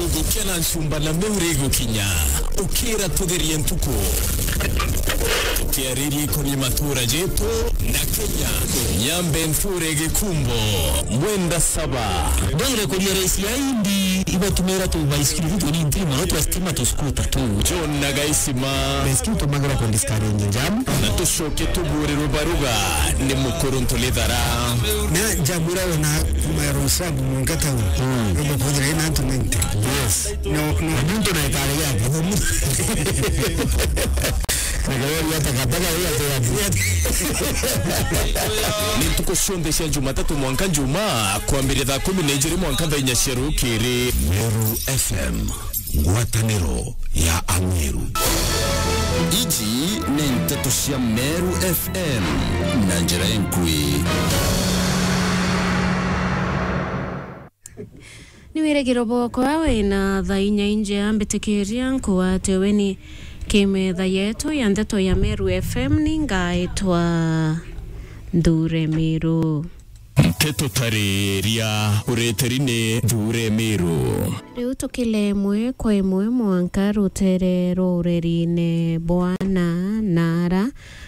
Gukena nshumba na meurego kinya ukira tugerie ntuko tukiariri kwenye matura jeto na Kenya nyambe nfurege kumbo mwenda saba dole kwenye raisi ya indi iba tumera tu baisikili vitu ni intrima watu wastima tuskuta tu John na gaisima baisikili tumagara kwa diskari njamu na tushoke tubure rubaruga ni mukuru ntulidhara na jabura wana marusabu mungata ruba kudira ina tumente yes no muntu na itali yake ni tukushondesha Jumatatu mwanka Juma kwa mbili za 10 mwanka za inyasheru kiri Meru FM ngwataniro ya Ameru. Iji ni ntatushia Meru FM na njira enkui niwire kiroboko wawe na thainya inje ambitikiria nkuwa teweni kimetha yetu ya ndeto ya Meru FM ningaitwa Ndure Miru Teto tariria ureterine Ndure Miru riu tukile mwe kwa imwe mwanka rutere rorerine Bwana Nara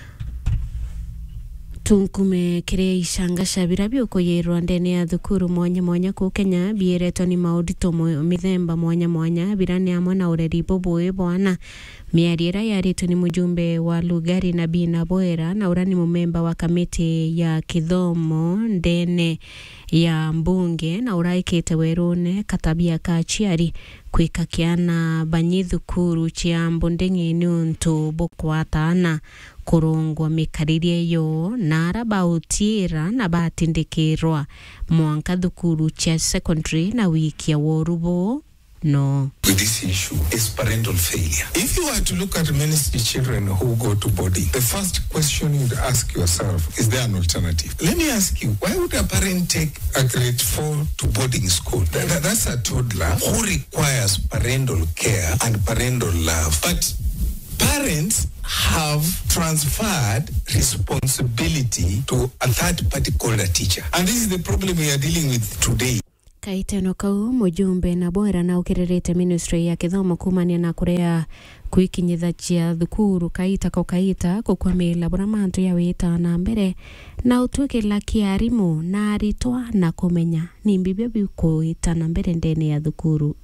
tunkume kire ishanga shabira byuko yerwa ndene ya thukuru mwanya ku Kenya biereto ni maudito mithemba mwanya birani amwe na ureri boboe Bwana miarira yaritu ni mujumbe wa Lugari na Bina Boera na urani mumemba wa kamiti ya kithomo ndene ya mbunge na uraikite werune katabia kachiari kwikakiana banyithukuru chia mbondengi nuntu bokwatana kurungwa mikaririe yo nara bautira na batindikirwa mwanka thukuru cha secondary na wiki ya worubo no. With this issue is parental failure. If you were to look at many children who go to boarding, the first question you'd ask yourself, is there an alternative? Let me ask you, why would a parent take a grade 4 to boarding school? That's a toddler who requires parental care and parental love. But parents have transferred responsibility to a third party called a teacher. And this is the problem we are dealing with today. Kaiteno kau mujumbe na Boera na ukirerete ministry ya kithomo kumania na kurea kuikinyitha chia thukuru kaita kukwamila buramantu ya wita na mbere na utuke la kiarimu na aritwa na kumenya ni mbibyo bikuita na mbere ndene ya thukuru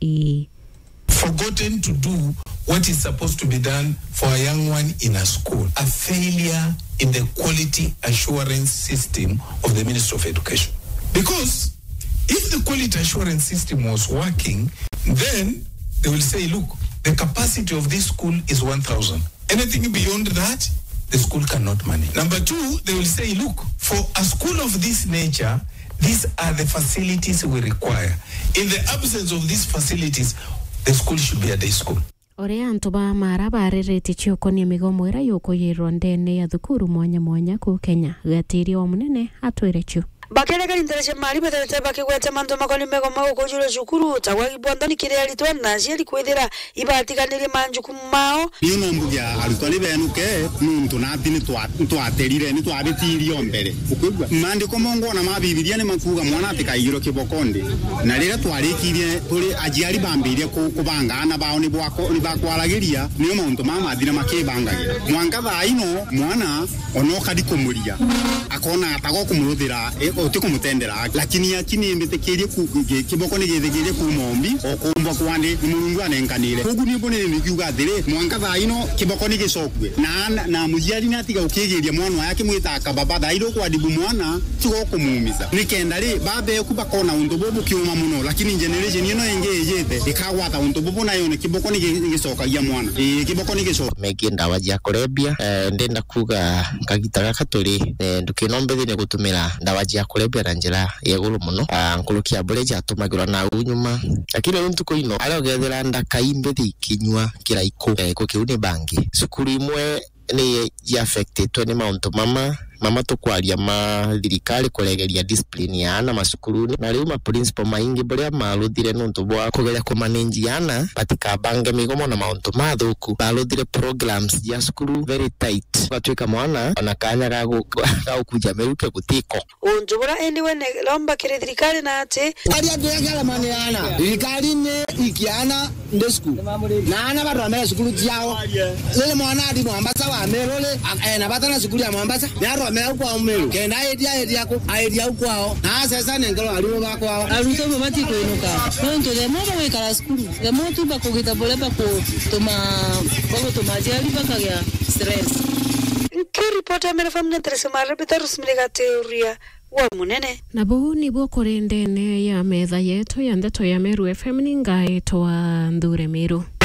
forgotten to do what is supposed to be done for a young one in a school. A failure in the quality assurance system of the Ministry of Education. Because if the quality assurance system was working, then they will say, look, the capacity of this school is 1,000. Anything beyond that, the school cannot manage. Number two, they will say, look, for a school of this nature, these are the facilities we require. In the absence of these facilities, the school should be a day school. Ore antu ba maraba rerete chioko ni migomo era yoko yerwa ndene ya thukuru mwanya ku Kenya gatiri wa munene atwerechu Bakere interese mali betete bakigwete manto makoni mego mago kujuro shukuru tawagi bondoni kire alitwa nazieli kwethera ibatikanire manjuku mao niyo mbugia alitwani benuke muntu natini twaterire ni twabitirio mbere ukugwa mande ko mongo na mabibiria ni makuga mwana atikayiro kibokonde na rira twarikirie turi ajiari bambirie kubangana bao ni bwako ni bakwaragiria niyo muntu mama athira makibangagira mwanka thaino mwana onoka dikumuria akona atago kumuruthira utikumutendera lakini yakini mbetekerie kiboko ni gethegerie ku mombi okumba kwande mulungu anenkanire kugu ni bonene nikiuga thire mwanka thaino kiboko ni gicokwe na mujiari natiga ukigeria mwana yake mwita baba thairo kwa dibu mwana tigo kumumiza nikenda ri babe kubakona undu bobu kiuma muno lakini generation ino engejete ikagwata undu bobu nayo ne kiboko ni gicokagia mwana kiboko ni gicoka mekinda wajia kurebia ndenda kuga kagitaga katuri ndukinombe thine gutumira ndawajia kurebia na njira yeguru muno nkulukia boleja atumagirwa na unyuma lakini untu ko ino ala gethera ndaka imbe thikinywa kiraiko ko kiune bangi sukuru imwe ni affected to ni mount mama mama tukwaria ma thirikari kuregeria discipline yana masukuruni na riu ma principal maingi buria maruthire nuntu bwa kugeria kumanage yana batikabange migomo na mauntu mathuku baruthire programs ya sukuru very tight batwika mwana ona kanya ga kuja meruke gutiko unjubura anyway ne lomba kire thirikari na ati aria ndegala manana thirikari ne ikiana ndesku na ana bathomera sukuru tiao lele mwana adi Mombasa wa merole na batana sukuru ya Mombasa ya romera kwa umero kenda edia ko kwao na sasa nengelo aliwo bakwao aruto mabati kuinuka nonto de moba wekala sukuru de moto bakugita bolepa ko toma jali bakagya stress kiripota mera famne tresemara betarus mlega teoria wa munene na buu nibwo kuri ndene ya metha yetu ya ndeto ya Meru FM ningaitwa Nthure Miru.